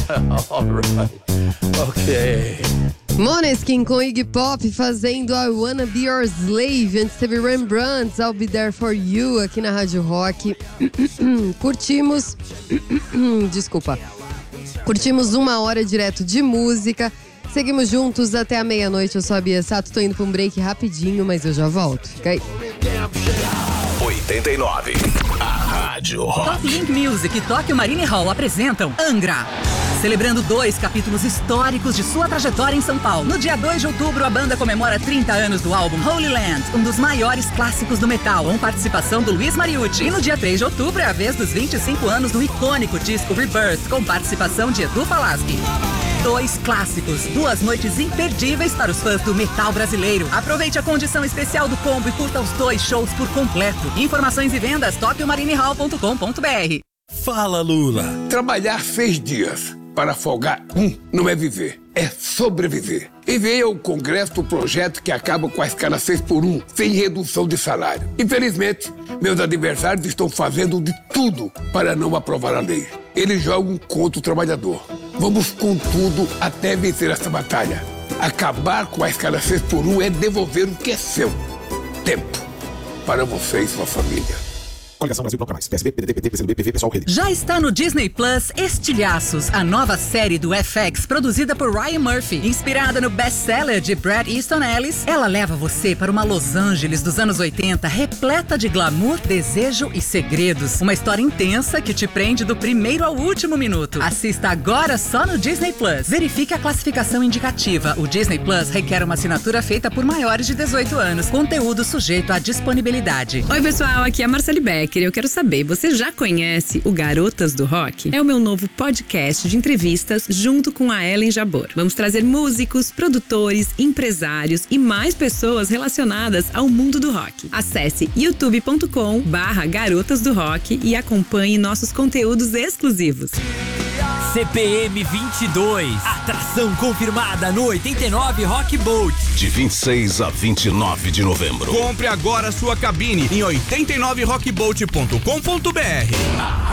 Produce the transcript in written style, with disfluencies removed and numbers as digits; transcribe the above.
Alright. Ok. Måneskin com Iggy Pop fazendo I Wanna Be Your Slave. Antes teve Rembrandt, I'll Be There For You aqui na Rádio Rock. Curtimos uma hora direto de música. Seguimos juntos até a meia-noite. Eu sou a Bia Sato, tô indo pra um break rapidinho, mas eu já volto. Fica aí. 89. A Rádio Rock. Top Link Music e Tóquio Marine Hall apresentam Angra. Celebrando 2 capítulos históricos de sua trajetória em São Paulo. No dia 2 de outubro, a banda comemora 30 anos do álbum Holy Land, um dos maiores clássicos do metal, com participação do Luiz Mariucci. E no dia 3 de outubro é a vez dos 25 anos do icônico disco Rebirth, com participação de Edu Falaschi. 2 clássicos, 2 noites imperdíveis para os fãs do metal brasileiro. Aproveite a condição especial do combo e curta os 2 shows por completo. Informações e vendas toquiomarinehall.com.br. Fala, Lula. Trabalhar 6 dias para folgar não é viver, é sobreviver. Enviei ao Congresso o projeto que acaba com a escala 6x1, sem redução de salário. Infelizmente, meus adversários estão fazendo de tudo para não aprovar a lei. Eles jogam contra o trabalhador. Vamos com tudo até vencer essa batalha. Acabar com a escala 6x1 é devolver o que é seu. Tempo. Para você e sua família. Coligação Brasil Bloco Mais. PSB, PDT, PT, PCdoB, PV, Pessoal, Rede. Já está no Disney Plus Estilhaços, a nova série do FX, produzida por Ryan Murphy. Inspirada no best-seller de Bret Easton Ellis, ela leva você para uma Los Angeles dos anos 80, repleta de glamour, desejo e segredos. Uma história intensa que te prende do primeiro ao último minuto. Assista agora só no Disney Plus. Verifique a classificação indicativa. O Disney Plus requer uma assinatura feita por maiores de 18 anos. Conteúdo sujeito à disponibilidade. Oi, pessoal, aqui é a Marcele Becker. Eu quero saber, você já conhece o Garotas do Rock? É o meu novo podcast de entrevistas junto com a Ellen Jabor. Vamos trazer músicos, produtores, empresários e mais pessoas relacionadas ao mundo do rock. Acesse youtube.com/Garotas do Rock e acompanhe nossos conteúdos exclusivos. CPM 22, atração confirmada no 89 Rock Boat. De 26 a 29 de novembro. Compre agora sua cabine em 89rockboat.com.br.